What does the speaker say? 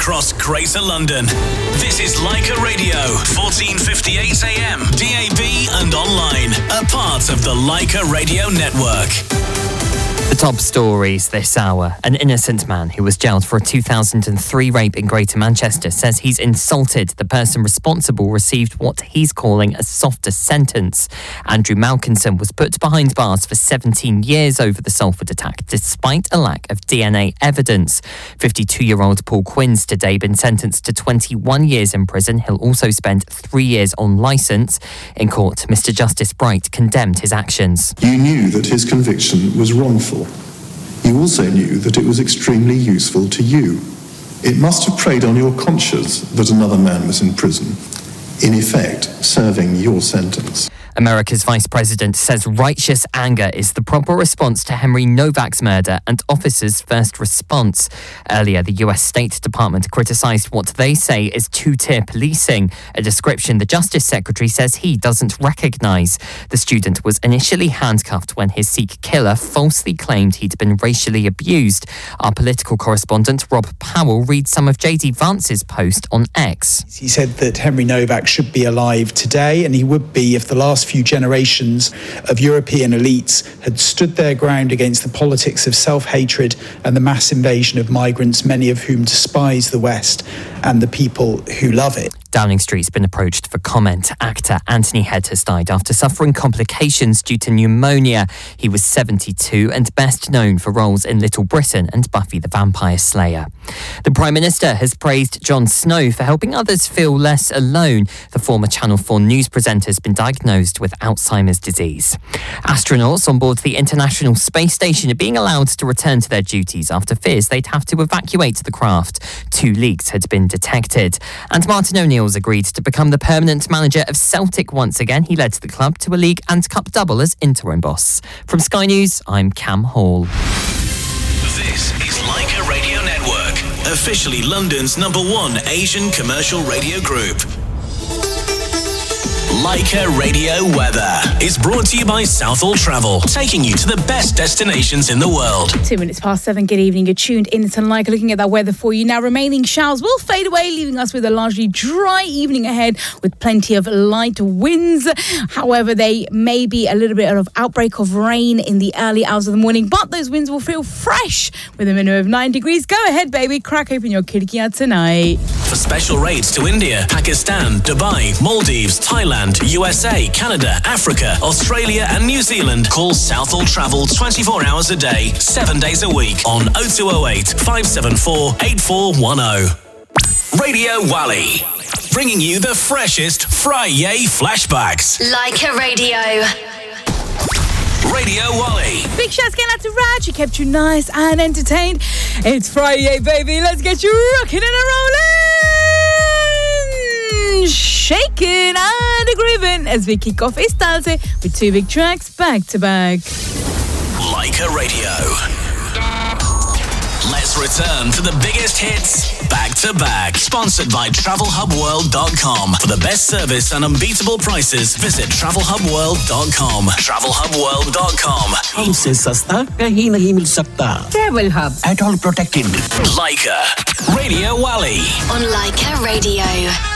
across Greater London. This is Leica Radio, 1458 AM, DAB and online. A part of the Leica Radio Network. The top stories this hour. An innocent man who was jailed for a 2003 rape in Greater Manchester says he's insulted the person responsible received what he's calling a softer sentence. Andrew Malkinson was put behind bars for 17 years over the Salford attack, despite a lack of DNA evidence. 52-year-old Paul Quinn's today been sentenced to 21 years in prison. He'll also spend 3 years on licence. In court, Mr Justice Bright condemned his actions. You knew that his conviction was wrongful. You also knew that it was extremely useful to you. It must have preyed on your conscience that another man was in prison, in effect, serving your sentence. America's Vice President says righteous anger is the proper response to Henry Novak's murder and officers' first response. Earlier, the US State Department criticised what they say is two-tier policing, a description the Justice Secretary says he doesn't recognise. The student was initially handcuffed when his Sikh killer falsely claimed he'd been racially abused. Our political correspondent, Rob Powell, reads some of J.D. Vance's post on X. He said that Henry Novak should be alive today, and he would be if the last few generations of European elites had stood their ground against the politics of self-hatred and the mass invasion of migrants, many of whom despise the West and the people who love it. Downing Street's been approached for comment. Actor Anthony Head has died after suffering complications due to pneumonia. He was 72 and best known for roles in Little Britain and Buffy the Vampire Slayer. The Prime Minister has praised Jon Snow for helping others feel less alone. The former Channel 4 news presenter has been diagnosed with Alzheimer's disease. Astronauts on board the International Space Station are being allowed to return to their duties after fears they'd have to evacuate the craft. 2 leaks had been detected. And Martin O'Neill's agreed to become the permanent manager of Celtic once again. He led the club to a league and cup double as interim boss. From Sky News, I'm Cam Hall. This is Leica Radio Network, officially London's #1 Asian commercial radio group. Leica Radio Weather is brought to you by Southall Travel, taking you to the best destinations in the world. 2 minutes past 7. Good evening. You're tuned in to Leica, looking at that weather for you. Now, remaining showers will fade away, leaving us with a largely dry evening ahead with plenty of light winds. However, there may be a little bit of outbreak of rain in the early hours of the morning, but those winds will feel fresh with a minimum of 9 degrees. Go ahead, baby. Crack open your khidkiyan tonight. For special rates to India, Pakistan, Dubai, Maldives, Thailand, USA, Canada, Africa, Australia and New Zealand, call Southall Travel 24 hours a day, 7 days a week on 0208 574 8410. Radio Wally, bringing you the freshest Friday flashbacks. Leica Radio. Radio Wally. Big shouts going out to Raj. He kept you nice and entertained. It's Friday, baby. Let's get you rocking and a rolling. Shaking and a grooving as we kick off Istalse with 2 big tracks back to back. Leica Radio. Let's return to the biggest hits back to back. Sponsored by TravelHubWorld.com. For the best service and unbeatable prices, visit TravelHubWorld.com. TravelHubWorld.com. हमसे सस्ता कहीं नहीं मिल सकता. Travel Hub. At all protected. Leica Radio Wally On Leica Radio.